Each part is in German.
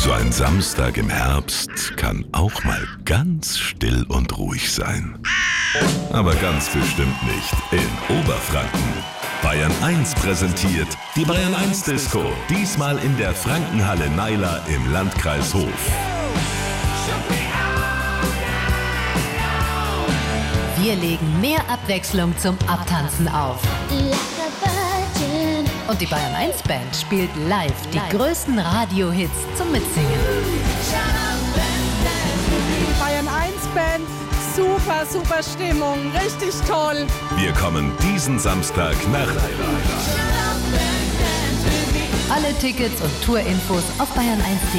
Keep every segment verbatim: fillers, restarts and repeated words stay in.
So ein Samstag im Herbst kann auch mal ganz still und ruhig sein. Aber ganz bestimmt nicht in Oberfranken. Bayern eins präsentiert die Bayern eins Disco. Diesmal in der Frankenhalle Naila im Landkreis Hof. Wir legen mehr Abwechslung zum Abtanzen auf. Und die Bayern eins Band spielt live die live. größten Radiohits zum Mitsingen. Bayern eins Band, super, super Stimmung, richtig toll. Wir kommen diesen Samstag nach Naila. Alle Tickets und Tourinfos auf bayern eins punkt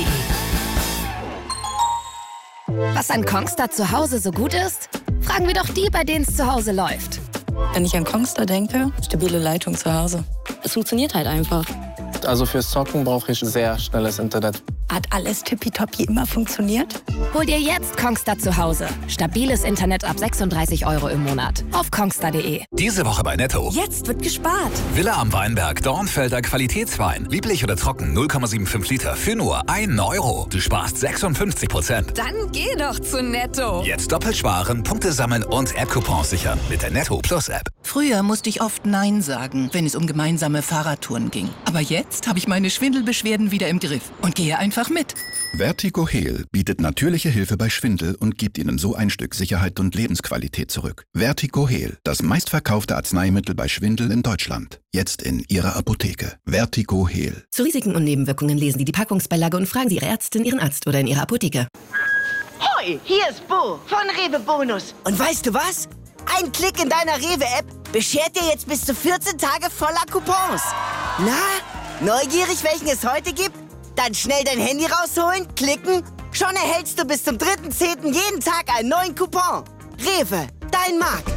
de. Was an Kongstar zu Hause so gut ist? Fragen wir doch die, bei denen es zu Hause läuft. Wenn ich an Kongstar denke, stabile Leitung zu Hause. Es funktioniert halt einfach. Also fürs Zocken brauche ich sehr schnelles Internet. Hat alles tippitoppi immer funktioniert? Hol dir jetzt Kongstar zu Hause. Stabiles Internet ab sechsunddreißig Euro im Monat. Auf kongstar punkt de. Diese Woche bei Netto. Jetzt wird gespart. Villa am Weinberg, Dornfelder Qualitätswein. Lieblich oder trocken, null Komma fünfundsiebzig Liter für nur einen Euro. Du sparst sechsundfünfzig Prozent. Dann geh doch zu Netto. Jetzt doppelt sparen, Punkte sammeln und App-Coupons sichern mit der Netto Plus App. Früher musste ich oft Nein sagen, wenn es um gemeinsame Fahrradtouren ging. Aber jetzt habe ich meine Schwindelbeschwerden wieder im Griff und gehe einfach mit. Vertigo Heal bietet natürliche Hilfe bei Schwindel und gibt Ihnen so ein Stück Sicherheit und Lebensqualität zurück. Vertigo Heal, das meistverkaufte Arzneimittel bei Schwindel in Deutschland. Jetzt in Ihrer Apotheke. Vertigo Heal. Zu Risiken und Nebenwirkungen lesen Sie die Packungsbeilage und fragen Sie Ihre Ärztin, Ihren Arzt oder in Ihrer Apotheke. Hoi, hier ist Bo von Rewe Bonus. Und weißt du was? Ein Klick in deiner Rewe-App beschert dir jetzt bis zu vierzehn Tage voller Coupons. Na, neugierig, welchen es heute gibt? Dann schnell dein Handy rausholen, klicken. Schon erhältst du bis zum dritten zehnten jeden Tag einen neuen Coupon. Rewe, dein Markt.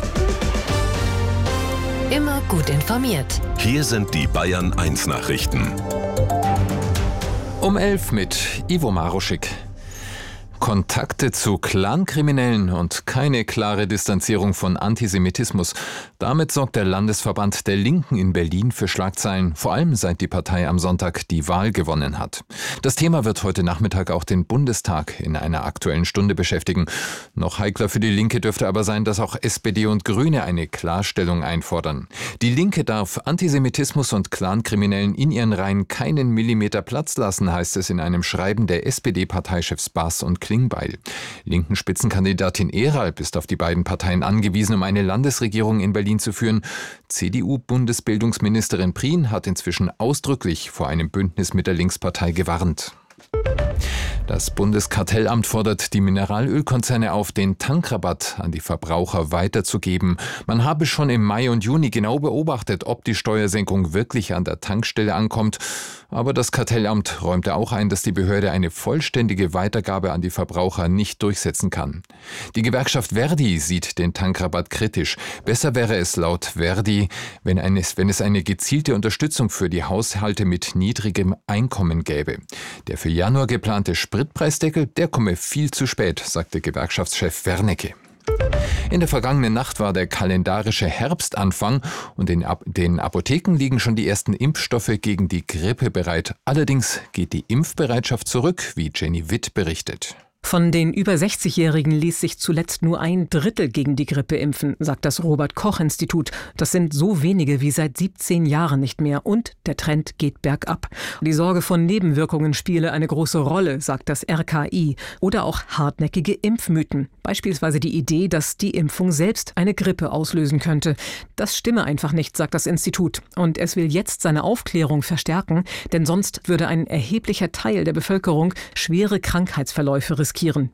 Immer gut informiert. Hier sind die Bayern eins Nachrichten. Um elf mit Ivo Maruschik. Kontakte zu Clankriminellen und keine klare Distanzierung von Antisemitismus. Damit sorgt der Landesverband der Linken in Berlin für Schlagzeilen, vor allem seit die Partei am Sonntag die Wahl gewonnen hat. Das Thema wird heute Nachmittag auch den Bundestag in einer Aktuellen Stunde beschäftigen. Noch heikler für die Linke dürfte aber sein, dass auch S P D und Grüne eine Klarstellung einfordern. Die Linke darf Antisemitismus und Clankriminellen in ihren Reihen keinen Millimeter Platz lassen, heißt es in einem Schreiben der S P D-Parteichefs Baas und Klingbeil. Linken Spitzenkandidatin Eralb ist auf die beiden Parteien angewiesen, um eine Landesregierung in Berlin zu führen. C D U-Bundesbildungsministerin Prien hat inzwischen ausdrücklich vor einem Bündnis mit der Linkspartei gewarnt. Das Bundeskartellamt fordert die Mineralölkonzerne auf, den Tankrabatt an die Verbraucher weiterzugeben. Man habe schon im Mai und Juni genau beobachtet, ob die Steuersenkung wirklich an der Tankstelle ankommt. Aber das Kartellamt räumte auch ein, dass die Behörde eine vollständige Weitergabe an die Verbraucher nicht durchsetzen kann. Die Gewerkschaft Verdi sieht den Tankrabatt kritisch. Besser wäre es laut Verdi, wenn, eines, wenn es eine gezielte Unterstützung für die Haushalte mit niedrigem Einkommen gäbe. Der für Januar geplante Spritpreisdeckel, der komme viel zu spät, sagte Gewerkschaftschef Wernecke. In der vergangenen Nacht war der kalendarische Herbstanfang und in den Apotheken liegen schon die ersten Impfstoffe gegen die Grippe bereit. Allerdings geht die Impfbereitschaft zurück, wie Jenny Witt berichtet. Von den über sechzigjährigen ließ sich zuletzt nur ein Drittel gegen die Grippe impfen, sagt das Robert-Koch-Institut. Das sind so wenige wie seit siebzehn Jahren nicht mehr und der Trend geht bergab. Die Sorge vor Nebenwirkungen spiele eine große Rolle, sagt das R K I. Oder auch hartnäckige Impfmythen. Beispielsweise die Idee, dass die Impfung selbst eine Grippe auslösen könnte. Das stimme einfach nicht, sagt das Institut. Und es will jetzt seine Aufklärung verstärken, denn sonst würde ein erheblicher Teil der Bevölkerung schwere Krankheitsverläufe riskieren.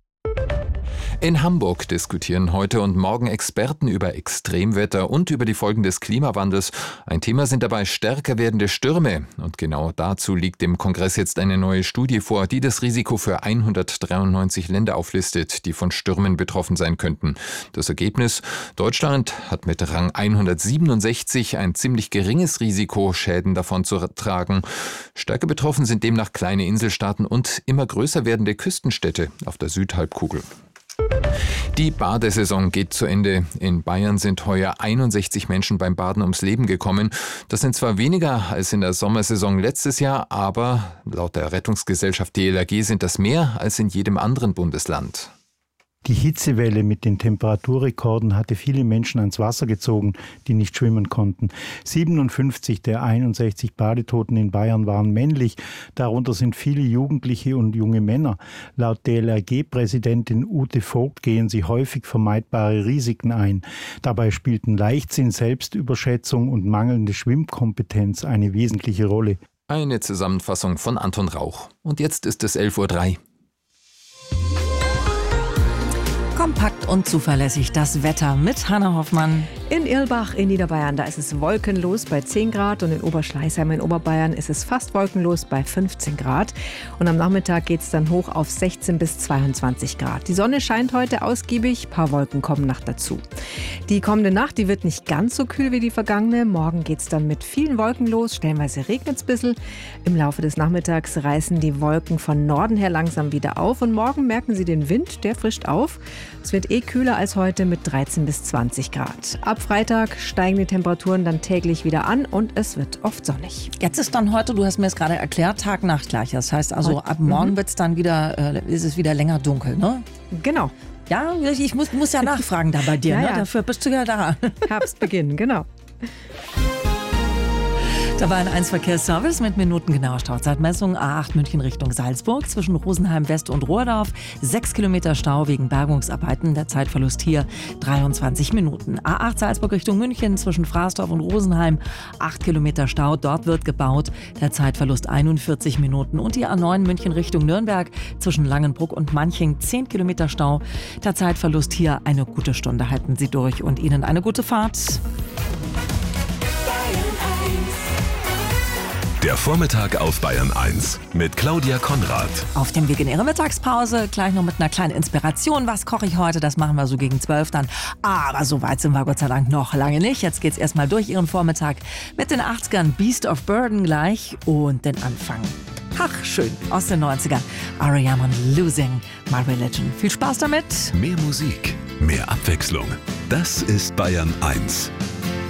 In Hamburg diskutieren heute und morgen Experten über Extremwetter und über die Folgen des Klimawandels. Ein Thema sind dabei stärker werdende Stürme. Und genau dazu liegt dem Kongress jetzt eine neue Studie vor, die das Risiko für hundertdreiundneunzig Länder auflistet, die von Stürmen betroffen sein könnten. Das Ergebnis: Deutschland hat mit Rang hundertsiebenundsechzig ein ziemlich geringes Risiko, Schäden davon zu tragen. Stärker betroffen sind demnach kleine Inselstaaten und immer größer werdende Küstenstädte auf der Südhalbkugel. Die Badesaison geht zu Ende. In Bayern sind heuer einundsechzig Menschen beim Baden ums Leben gekommen. Das sind zwar weniger als in der Sommersaison letztes Jahr, aber laut der Rettungsgesellschaft D L R G sind das mehr als in jedem anderen Bundesland. Die Hitzewelle mit den Temperaturrekorden hatte viele Menschen ans Wasser gezogen, die nicht schwimmen konnten. siebenundfünfzig der einundsechzig Badetoten in Bayern waren männlich. Darunter sind viele Jugendliche und junge Männer. Laut D L R G-Präsidentin Ute Vogt gehen sie häufig vermeidbare Risiken ein. Dabei spielten Leichtsinn, Selbstüberschätzung und mangelnde Schwimmkompetenz eine wesentliche Rolle. Eine Zusammenfassung von Anton Rauch. Und jetzt ist es elf Uhr drei. Kompakt und zuverlässig das Wetter mit Hanna Hoffmann. In Irlbach in Niederbayern, da ist es wolkenlos bei zehn Grad und in Oberschleißheim in Oberbayern ist es fast wolkenlos bei fünfzehn Grad. Und am Nachmittag geht es dann hoch auf sechzehn bis zweiundzwanzig Grad. Die Sonne scheint heute ausgiebig, ein paar Wolken kommen noch dazu. Die kommende Nacht, die wird nicht ganz so kühl wie die vergangene. Morgen geht es dann mit vielen Wolken los, stellenweise regnet es ein bisschen. Im Laufe des Nachmittags reißen die Wolken von Norden her langsam wieder auf und morgen merken Sie den Wind, der frischt auf. Es wird eh kühler als heute mit dreizehn bis zwanzig Grad. Ab Freitag steigen die Temperaturen dann täglich wieder an und es wird oft sonnig. Jetzt ist dann heute, du hast mir es gerade erklärt, Tag-Nacht gleich. Das heißt also, ab morgen mhm. wird es dann wieder, äh, ist es wieder länger dunkel, ne? Genau. Ja, ich muss, muss ja nachfragen da bei dir, ja, ne? Ja. Dafür bist du ja da. Herbstbeginn, genau. Da war ein eins Verkehrsservice mit minutengenauer Stauzeitmessung. A acht München Richtung Salzburg zwischen Rosenheim West und Rohrdorf. Sechs Kilometer Stau wegen Bergungsarbeiten. Der Zeitverlust hier dreiundzwanzig Minuten. A acht Salzburg Richtung München zwischen Fraßdorf und Rosenheim. Acht Kilometer Stau. Dort wird gebaut. Der Zeitverlust einundvierzig Minuten. Und die A neun München Richtung Nürnberg zwischen Langenbruck und Manching. Zehn Kilometer Stau. Der Zeitverlust hier eine gute Stunde. Halten Sie durch und Ihnen eine gute Fahrt. Der Vormittag auf Bayern eins mit Claudia Konrad. Auf dem Weg in Ihre Mittagspause, gleich noch mit einer kleinen Inspiration. Was koche ich heute? Das machen wir so gegen zwölf dann. Aber so weit sind wir Gott sei Dank noch lange nicht. Jetzt geht's erstmal durch Ihren Vormittag mit den achtzigern. Beast of Burden gleich und den Anfang. Ach, schön. Aus den neunzigern. R E M und Losing My Religion. Viel Spaß damit. Mehr Musik, mehr Abwechslung. Das ist Bayern eins.